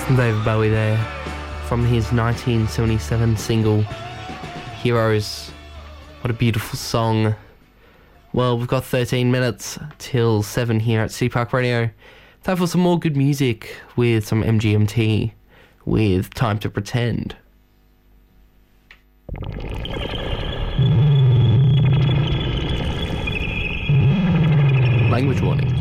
David Bowie there from his 1977 single Heroes. What a beautiful song. Well, we've got 13 minutes till 7 here at City Park Radio. Time for some more good music with some MGMT with Time to Pretend. Language warning.